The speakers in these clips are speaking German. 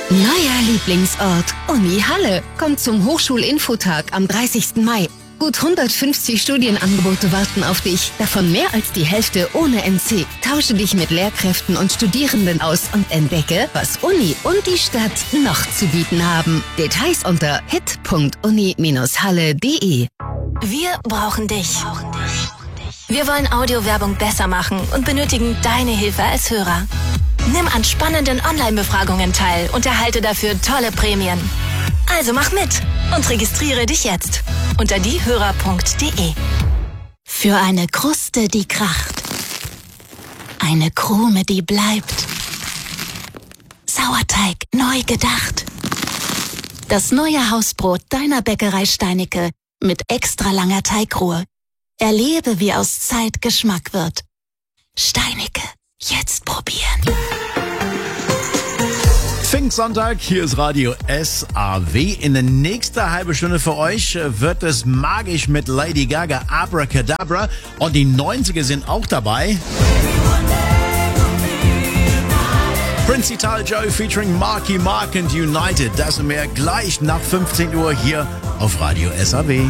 Neuer Lieblingsort. Uni Halle. Kommt zum Hochschulinfotag am 30. Mai. Gut 150 Studienangebote warten auf dich, davon mehr als die Hälfte ohne NC. Tausche dich mit Lehrkräften und Studierenden aus und entdecke, was Uni und die Stadt noch zu bieten haben. Details unter hit.uni-halle.de. Wir brauchen dich. Wir wollen Audiowerbung besser machen und benötigen deine Hilfe als Hörer. Nimm an spannenden Online-Befragungen teil und erhalte dafür tolle Prämien. Also mach mit und registriere dich jetzt unter diehörer.de. Für eine Kruste, die kracht. Eine Krume, die bleibt. Sauerteig neu gedacht. Das neue Hausbrot deiner Bäckerei Steinicke mit extra langer Teigruhe. Erlebe, wie aus Zeit Geschmack wird. Steinicke, jetzt probieren. Pfingstsonntag, hier ist Radio SAW. In der nächsten halben Stunde für euch wird es magisch mit Lady Gaga, Abracadabra. Und die 90er sind auch dabei. Prince Ital Joe featuring Marky Mark and United. Das und mehr gleich nach 15 Uhr hier auf Radio SAW.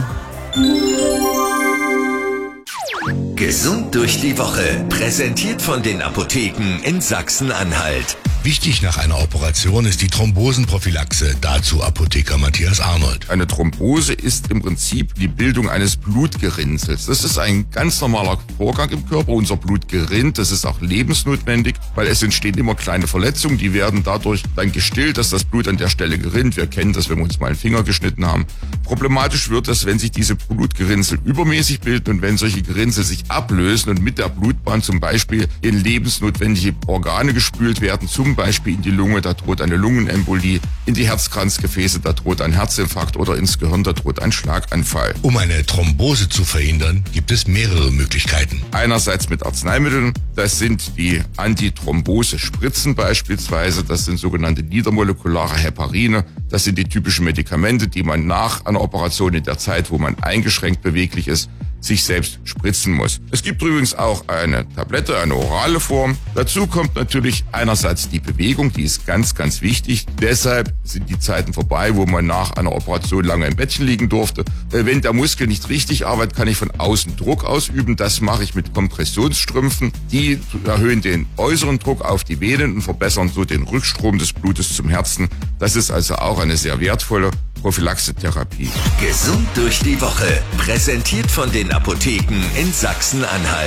Gesund durch die Woche. Präsentiert von den Apotheken in Sachsen-Anhalt. Wichtig nach einer Operation ist die Thrombosenprophylaxe. Dazu Apotheker Matthias Arnold. Eine Thrombose ist im Prinzip die Bildung eines Blutgerinnsels. Das ist ein ganz normaler Vorgang im Körper. Unser Blut gerinnt, das ist auch lebensnotwendig, weil es entstehen immer kleine Verletzungen, die werden dadurch dann gestillt, dass das Blut an der Stelle gerinnt. Wir kennen das, wenn wir uns mal einen Finger geschnitten haben. Problematisch wird es, wenn sich diese Blutgerinnsel übermäßig bilden und wenn solche Gerinnsel sich ablösen und mit der Blutbahn zum Beispiel in lebensnotwendige Organe gespült werden, zum Beispiel in die Lunge, da droht eine Lungenembolie, in die Herzkranzgefäße, da droht ein Herzinfarkt oder ins Gehirn, da droht ein Schlaganfall. Um eine Thrombose zu verhindern, gibt es mehrere Möglichkeiten. Einerseits mit Arzneimitteln, das sind die Antithrombose-Spritzen beispielsweise, das sind sogenannte niedermolekulare Heparine, das sind die typischen Medikamente, die man nach einer Operation in der Zeit, wo man eingeschränkt beweglich ist, sich selbst spritzen muss. Es gibt übrigens auch eine Tablette, eine orale Form. Dazu kommt natürlich einerseits die Bewegung, die ist ganz, ganz wichtig. Deshalb sind die Zeiten vorbei, wo man nach einer Operation lange im Bettchen liegen durfte. Wenn der Muskel nicht richtig arbeitet, kann ich von außen Druck ausüben. Das mache ich mit Kompressionsstrümpfen. Die erhöhen den äußeren Druck auf die Venen und verbessern so den Rückstrom des Blutes zum Herzen. Das ist also auch eine sehr wertvolle Prophylaxetherapie. Gesund durch die Woche. Präsentiert von den Apotheken in Sachsen-Anhalt.